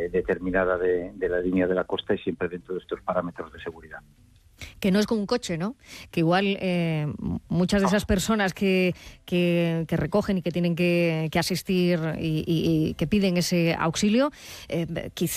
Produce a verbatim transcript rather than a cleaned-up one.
eh, determinada de, de la línea de la costa y siempre dentro de estos parámetros de seguridad. Que no es como un coche, ¿no? Que igual eh, muchas de esas personas que, que, que recogen y que tienen que, que asistir y, y, y que piden ese auxilio, eh, quizá